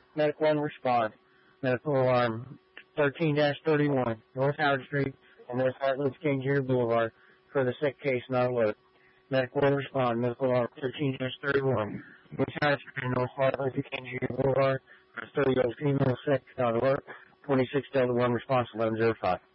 Medical 1 respond. Medical alarm 13-31, North Howard Street and North Heartland King Jr. Boulevard for the sick case not alert. Medical 1 respond. Medical alarm 13-31, North Howard Street and North Heartland King Jr. Boulevard for 30-year-old female sick not alert. 26 Delta 1 response 1105.